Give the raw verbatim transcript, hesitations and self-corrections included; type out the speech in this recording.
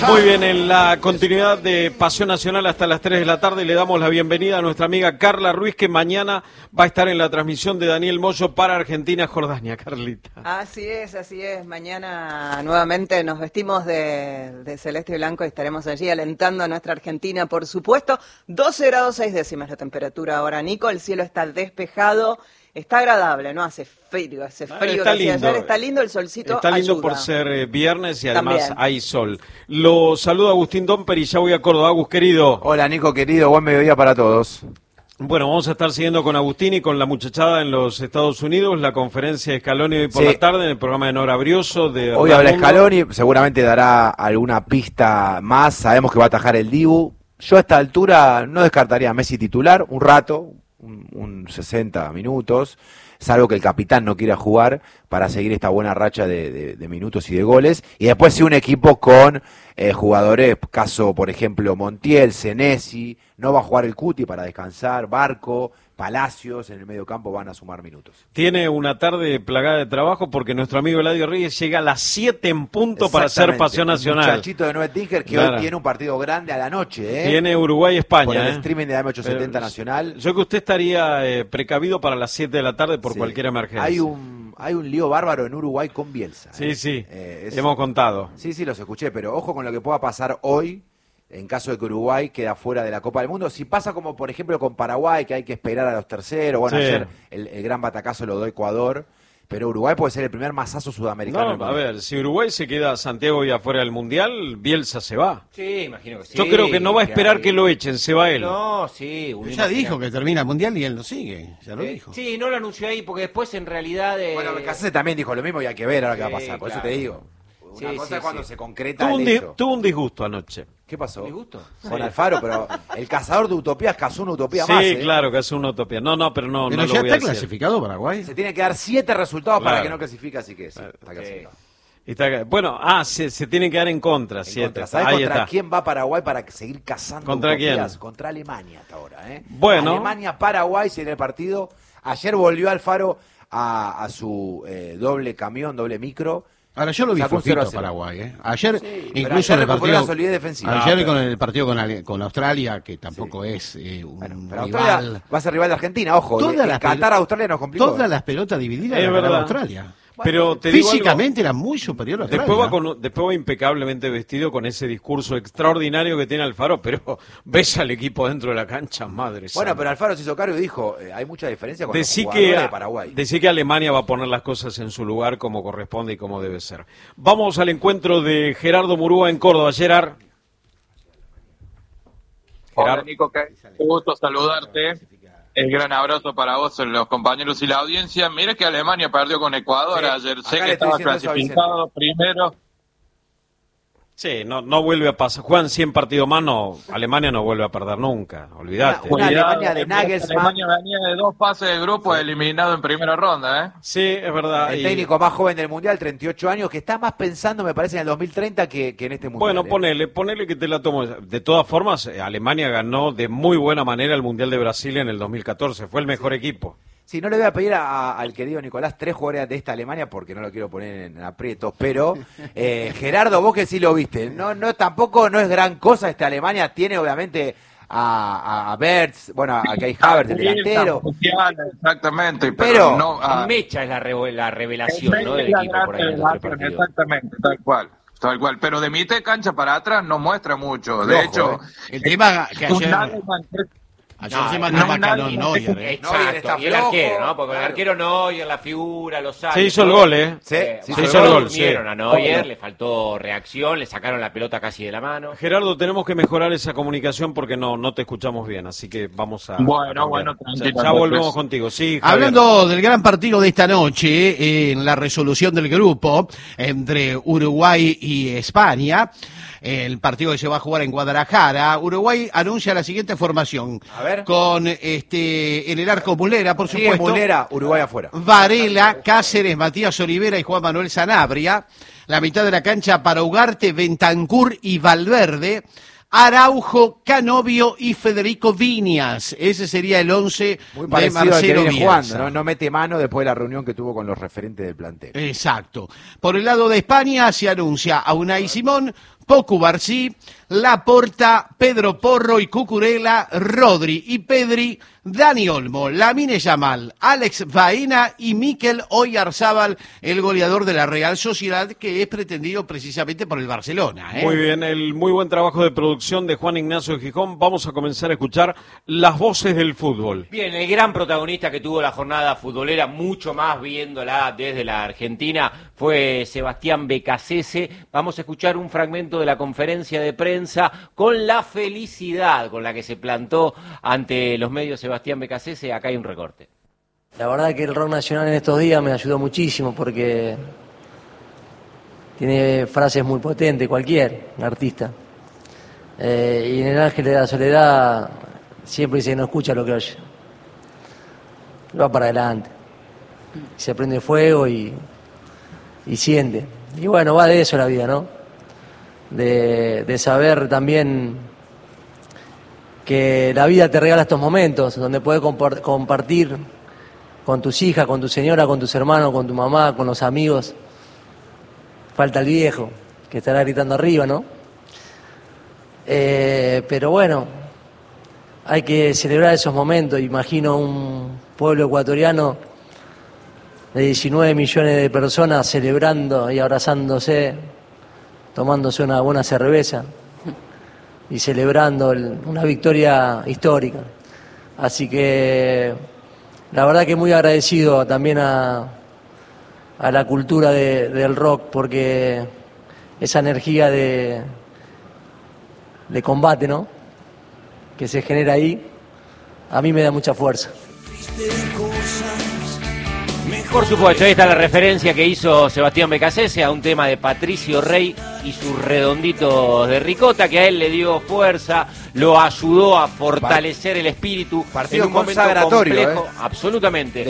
Muy bien, en la continuidad de Pasión Nacional hasta las tres de la tarde le damos la bienvenida a nuestra amiga Carla Ruiz, que mañana va a estar en la transmisión de Daniel Moyo para Argentina-Jordania. Carlita. Así es, así es. Mañana nuevamente nos vestimos de, de celeste y blanco y estaremos allí alentando a nuestra Argentina, por supuesto. doce grados seis décimas la temperatura ahora, Nico. El cielo está despejado. Está agradable, no hace frío, hace frío. Está lindo. Ayer. Está lindo el solcito. Está lindo ayuda. por ser eh, viernes y además También. hay sol. Lo saluda Agustín Domper y ya voy a Córdoba. Agus, querido. Hola, Nico, querido. Buen mediodía para todos. Bueno, vamos a estar siguiendo con Agustín y con la muchachada en los Estados Unidos, la conferencia de Scaloni hoy por Sí. la tarde en el programa de Nora Brioso. De Hoy habla Ramundo. Scaloni, seguramente dará alguna pista más. Sabemos que va a atajar el Dibu. Yo a esta altura no descartaría a Messi titular un rato, un, un sesenta minutos. Salvo que el capitán no quiera jugar para seguir esta buena racha de, de, de minutos y de goles. Y después sí un equipo con eh, jugadores, caso por ejemplo Montiel, Senesi, no va a jugar el Cuti para descansar, Barco, Palacios en el medio campo van a sumar minutos. Tiene una tarde plagada de trabajo porque nuestro amigo Eladio Reyes llega a las siete en punto para hacer Exactamente, Pasión el Nacional. muchachito de Nueve Tinker que Claro. hoy tiene un partido grande a la noche. ¿eh? Tiene Uruguay-España. Por el ¿eh? streaming de A M ochocientos setenta Pero, Nacional. Yo que usted estaría eh, precavido para las siete de la tarde por Sí. cualquier emergencia. Hay un, hay un lío bárbaro en Uruguay con Bielsa. Sí, ¿eh? sí, Eh, es- hemos contado. Sí, sí, los escuché, pero ojo con lo que pueda pasar hoy en caso de que Uruguay queda fuera de la Copa del Mundo. Si pasa como, por ejemplo, con Paraguay, que hay que esperar a los terceros. Bueno, Sí. ayer el, el gran batacazo lo dio Ecuador, pero Uruguay puede ser el primer masazo sudamericano. No, a ver, si Uruguay se queda Santiago y afuera del Mundial, Bielsa se va. Sí, imagino que sí. Yo creo que no va a esperar hay- que lo echen, se va él. No, sí. uno Ya imagina- dijo que termina el mundial y él lo sigue, ya lo Eh, dijo. Sí, no lo anunció ahí porque después en realidad... eh, Bueno, Becasese también dijo lo mismo y hay que ver ahora qué va a Sí, pasar. Por claro. eso te digo. Una Sí, cosa sí, es cuando sí. se concreta Tuvo un, el di- hecho. tuvo un disgusto anoche. ¿Qué pasó? ¿Disgusto? Con Alfaro, pero el cazador de utopías cazó una utopía Sí, más. ¿eh? claro, que hace una utopía. No, no, pero no, Pero no lo ya voy está a decir. clasificado Paraguay. Se tienen que dar siete resultados para Claro. que no clasifique, así que sí, está clasificado. Y está- bueno, ah, se, se tienen que dar en contra, En siete. contra. ¿Sabes Ahí contra está. quién va Paraguay para seguir cazando ¿Contra utopías? quién? Contra Alemania hasta ahora. ¿eh? Bueno. Alemania-Paraguay sería el partido. Ayer volvió Alfaro a, a su eh, doble camión, doble micro. Ahora yo lo vi Sacó un flojito cero a a cero. Paraguay, ¿eh? Ayer, pero incluso ayer en el recuperó partido, la solidez defensiva. ayer Ah, pero- con el partido con, Ale- con Australia, que tampoco es eh, un Bueno, pero rival. Australia va a ser rival de Argentina, ojo. Todas en las Qatar pel- Australia nos complicó. Todas las pelotas divididas Es las ganaba verdad. Australia. Pero te digo algo, Físicamente era muy superior a Australia. después va, con, después va impecablemente vestido con ese discurso extraordinario que tiene Alfaro, pero ves al equipo dentro de la cancha, madre Bueno, santa. pero Alfaro se hizo cargo y dijo, eh, hay mucha diferencia con Decí los que, jugadores de Paraguay. decí que Alemania va a poner las cosas en su lugar como corresponde y como debe ser. Vamos al encuentro de Gerardo Murúa en Córdoba. Gerard. Hola Gerard. Nico, qué gusto saludarte. El gran abrazo para vos, los compañeros y la audiencia. Mira que Alemania perdió con Ecuador Sí, ayer. acá Sé le que estoy estaba diciendo eso a clasificado primero. Sí, no, no vuelve a pasar. Juegan cien partidos más, no, Alemania no vuelve a perder nunca, olvídate. Una Cuidado, Alemania de que Nagelsmann. Alemania venía de dos pases de grupo eliminado en primera ronda, ¿eh? Sí, es verdad. El y- técnico más joven del Mundial, treinta y ocho años, que está más pensando, me parece, en el dos mil treinta que, que en este Mundial. Bueno, ¿eh? ponele, ponele que te la tomo. De todas formas, eh, Alemania ganó de muy buena manera el Mundial de Brasil en el dos mil catorce. Fue el mejor equipo. Sí, no le voy a pedir a- a- al querido Nicolás tres jugadores de esta Alemania porque no lo quiero poner en aprietos, pero eh, Gerardo, vos que sí lo viste, no, no, tampoco no es gran cosa esta Alemania, tiene obviamente a, a, a Bertz, bueno, a Kai Havertz, el delantero, Musiala, exactamente. Pero, Pero- no, a- Mecha es la, re- la revelación, ¿no? Del Es la equipo gran por ahí en los tres revelación, partidos. exactamente, tal cual. Tal cual, pero de mitad de cancha para atrás no muestra mucho. De Ojo, hecho, eh. El tema que un ayer, Nagelsmann que- ayer No, se no, mandaba no, Canon no, Neuer, ¿eh? Exacto, Neuer está y el flojo, arquero, ¿no? Porque claro. el arquero Neuer, la figura, los saltos. Se hizo el gol, ¿eh? Sí, Eh, sí, se bueno, hizo el no gol, durmieron sí. a Neuer, le faltó reacción, le sacaron la pelota casi de la mano. Gerardo, tenemos que mejorar esa comunicación porque no, no te escuchamos bien, así que vamos a... Bueno, a cambiar. bueno, Ya, tranquilo, ya volvemos entonces. contigo, sí, Javier. Hablando del gran partido de esta noche, eh, en la resolución del grupo entre Uruguay y España, el partido que se va a jugar en Guadalajara, Uruguay anuncia la siguiente formación. A ver. Con este en el arco Mulera, por sigue supuesto. Mulera, Uruguay afuera. Varela, Cáceres, Matías Olivera y Juan Manuel Sanabria. La mitad de la cancha para Ugarte, Bentancur y Valverde. Araujo, Canovio y Federico Viñas. Ese sería el once Muy de parecido al que Marcelo viene Bielsa. jugando, ¿no? No mete mano después de la reunión que tuvo con los referentes del plantel. Exacto. Por el lado de España se anuncia a Unai Simón, Pau Cubarsí, Laporta, Pedro Porro y Cucurella, Rodri y Pedri, Dani Olmo, Lamine Yamal, Alex Baena y Mikel Oyarzábal, el goleador de la Real Sociedad, que es pretendido precisamente por el Barcelona. ¿eh? Muy bien, el muy buen trabajo de producción de Juan Ignacio Gijón. Vamos a comenzar a escuchar las voces del fútbol. Bien, el gran protagonista que tuvo la jornada futbolera, mucho más viéndola desde la Argentina, fue Sebastián Becasese. Vamos a escuchar un fragmento de la conferencia de prensa con la felicidad con la que se plantó ante los medios Sebastián Becasese. Acá hay un recorte. La verdad que el rock nacional en estos días me ayudó muchísimo porque tiene frases muy potentes, cualquier artista. Eh, y en el Ángel de la Soledad siempre dice que no escucha lo que oye. Va para adelante. Se prende fuego y, y siente. Y bueno, va de eso la vida, ¿no? De, de saber también que la vida te regala estos momentos donde puedes compartir con tus hijas, con tu señora, con tus hermanos, con tu mamá, con los amigos. Falta el viejo, que estará gritando arriba, ¿no? Eh, pero bueno, hay que celebrar esos momentos. Imagino un pueblo ecuatoriano de diecinueve millones de personas celebrando y abrazándose, tomándose una buena cerveza y celebrando el, una victoria histórica. Así que la verdad que muy agradecido también a, a la cultura de, del rock, porque esa energía de, de combate, ¿no?, que se genera ahí, a mí me da mucha fuerza. Por supuesto, ahí está la referencia que hizo Sebastián Becasese a un tema de Patricio Rey y sus redonditos de ricota, que a él le dio fuerza, lo ayudó a fortalecer el espíritu partido en un momento consagratorio, complejo, ¿eh? Absolutamente.